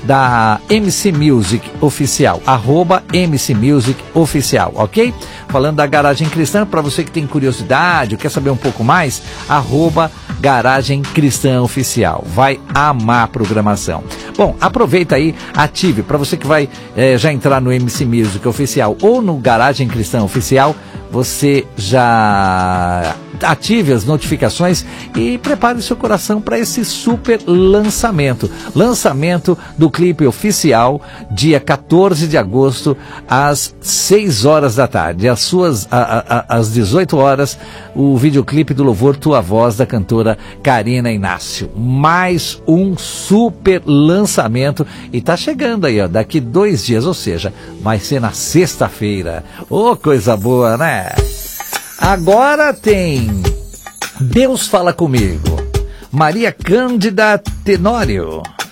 da MC Music Oficial, @MC Music Oficial, ok? Falando da Garagem Cristã, para você que tem curiosidade, quer saber um pouco mais, Garagem Cristã Oficial. Vai amar a programação. Bom, aproveita aí, ative, para você que vai já entrar no MC Music Oficial ou no Garagem Cristã Oficial, você já ative as notificações e prepare o seu coração para esse super lançamento. Lançamento do clipe oficial, dia 14 de agosto, às 6 horas da tarde. Às 18 horas, o videoclipe do Louvor Tua Voz, da cantora Karina Inácio. Mais um super lançamento e tá chegando aí, ó, daqui 2 dias, ou seja, vai ser na sexta-feira. Ô, coisa boa, né? Agora tem Deus Fala Comigo, Maria Cândida Tenório.